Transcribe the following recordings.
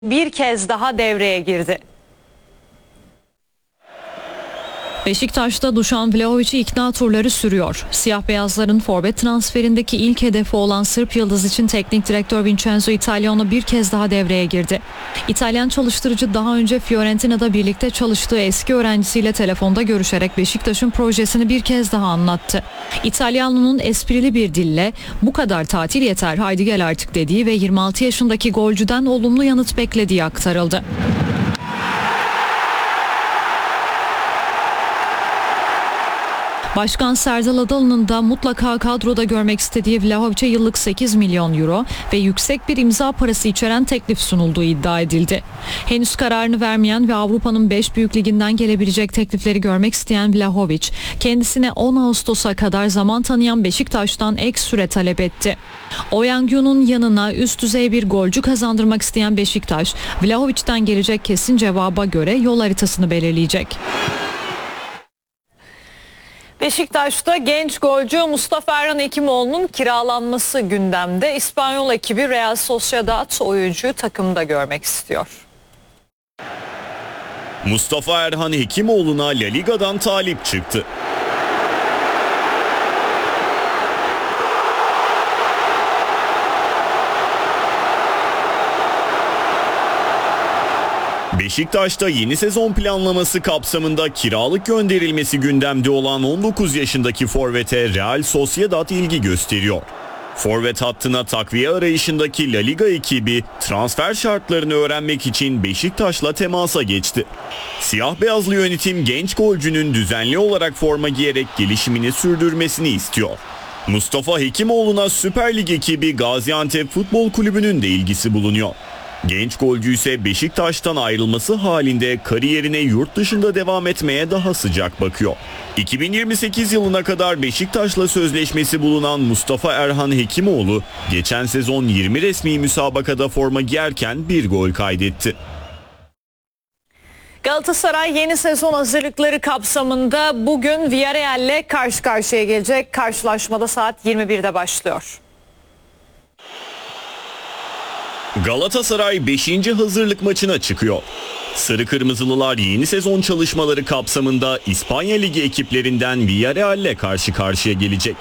bir kez daha devreye girdi. Beşiktaş'ta Dušan Vlahović'i ikna turları sürüyor. Siyah beyazların forvet transferindeki ilk hedefi olan Sırp Yıldız için teknik direktör Vincenzo Italiano bir kez daha devreye girdi. İtalyan çalıştırıcı daha önce Fiorentina'da birlikte çalıştığı eski öğrencisiyle telefonda görüşerek Beşiktaş'ın projesini bir kez daha anlattı. İtalyano'nun esprili bir dille "bu kadar tatil yeter, haydi gel artık" dediği ve 26 yaşındaki golcüden olumlu yanıt beklediği aktarıldı. Başkan Serdal Adalı'nın da mutlaka kadroda görmek istediği Vlahović'e yıllık 8 milyon euro ve yüksek bir imza parası içeren teklif sunulduğu iddia edildi. Henüz kararını vermeyen ve Avrupa'nın 5 büyük liginden gelebilecek teklifleri görmek isteyen Vlahović, kendisine 10 Ağustos'a kadar zaman tanıyan Beşiktaş'tan ek süre talep etti. Oyangyu'nun yanına üst düzey bir golcü kazandırmak isteyen Beşiktaş, Vlahović'ten gelecek kesin cevaba göre yol haritasını belirleyecek. Beşiktaş'ta genç golcü Mustafa Erhan Hekimoğlu'nun kiralanması gündemde. İspanyol ekibi Real Sociedad oyuncuyu takımda görmek istiyor. Mustafa Erhan Hekimoğlu'na La Liga'dan talip çıktı. Beşiktaş'ta yeni sezon planlaması kapsamında kiralık gönderilmesi gündemde olan 19 yaşındaki forvete Real Sociedad ilgi gösteriyor. Forvet hattına takviye arayışındaki La Liga ekibi transfer şartlarını öğrenmek için Beşiktaş'la temasa geçti. Siyah beyazlı yönetim genç golcünün düzenli olarak forma giyerek gelişimini sürdürmesini istiyor. Mustafa Hekimoğlu'na Süper Lig ekibi Gaziantep Futbol Kulübü'nün de ilgisi bulunuyor. Genç golcü ise Beşiktaş'tan ayrılması halinde kariyerine yurt dışında devam etmeye daha sıcak bakıyor. 2028 yılına kadar Beşiktaş'la sözleşmesi bulunan Mustafa Erhan Hekimoğlu, geçen sezon 20 resmi müsabakada forma giyerken bir gol kaydetti. Galatasaray yeni sezon hazırlıkları kapsamında bugün Villarreal'le karşı karşıya gelecek. Karşılaşmada saat 21'de başlıyor. Galatasaray 5. hazırlık maçına çıkıyor. Sarı Kırmızılılar yeni sezon çalışmaları kapsamında İspanya Ligi ekiplerinden Villarreal'le karşı karşıya gelecek.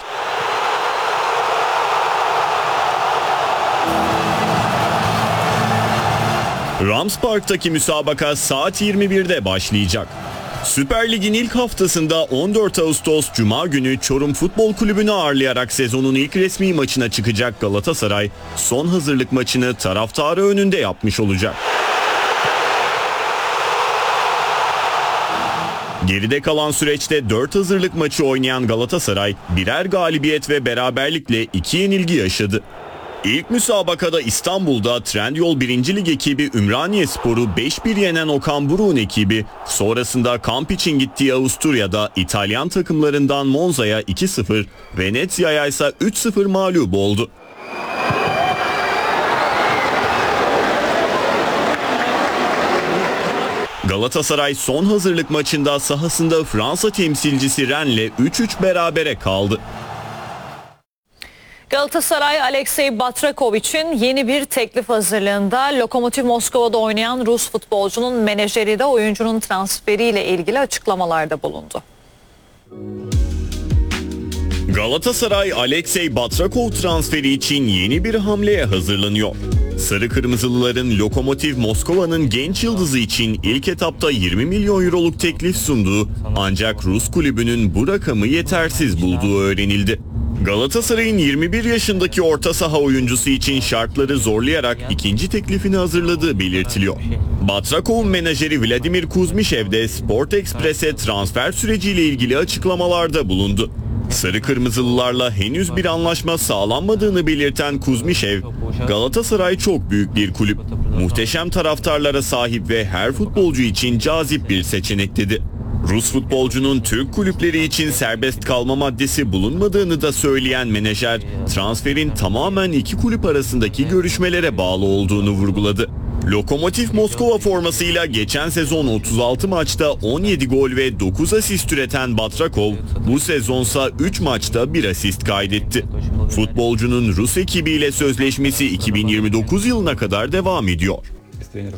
Rams Park'taki müsabaka saat 21'de başlayacak. Süper Lig'in ilk haftasında 14 Ağustos Cuma günü Çorum Futbol Kulübü'nü ağırlayarak sezonun ilk resmi maçına çıkacak Galatasaray, son hazırlık maçını taraftarı önünde yapmış olacak. Geride kalan süreçte 4 hazırlık maçı oynayan Galatasaray, birer galibiyet ve beraberlikle 2 yenilgi yaşadı. İlk müsabakada İstanbul'da Trendyol 1. Lig ekibi Ümraniyespor'u 5-1 yenen Okan Buruk'un ekibi, sonrasında kamp için gittiği Avusturya'da İtalyan takımlarından Monza'ya 2-0, Venezia'ya ise 3-0 mağlup oldu. Galatasaray son hazırlık maçında sahasında Fransa temsilcisi Rennes'le 3-3 berabere kaldı. Galatasaray Alexey Batraković'in yeni bir teklif hazırlığında. Lokomotiv Moskova'da oynayan Rus futbolcunun menajeri de oyuncunun transferiyle ilgili açıklamalarda bulundu. Galatasaray Alexey Batrakov transferi için yeni bir hamleye hazırlanıyor. Sarı Kırmızılıların Lokomotiv Moskova'nın genç yıldızı için ilk etapta 20 milyon euroluk teklif sunduğu, ancak Rus kulübünün bu rakamı yetersiz bulduğu öğrenildi. Galatasaray'ın 21 yaşındaki orta saha oyuncusu için şartları zorlayarak ikinci teklifini hazırladığı belirtiliyor. Batrakov'un menajeri Vladimir Kuzmichev de Sport Express'e transfer süreciyle ilgili açıklamalarda bulundu. Sarı Kırmızılılarla henüz bir anlaşma sağlanmadığını belirten Kuzmichev, Galatasaray çok büyük bir kulüp, muhteşem taraftarlara sahip ve her futbolcu için cazip bir seçenek dedi. Rus futbolcunun Türk kulüpleri için serbest kalma maddesi bulunmadığını da söyleyen menajer, transferin tamamen iki kulüp arasındaki görüşmelere bağlı olduğunu vurguladı. Lokomotiv Moskova formasıyla geçen sezon 36 maçta 17 gol ve 9 asist üreten Batrakov, bu sezonsa 3 maçta 1 asist kaydetti. Futbolcunun Rus ekibiyle sözleşmesi 2029 yılına kadar devam ediyor. тренеров.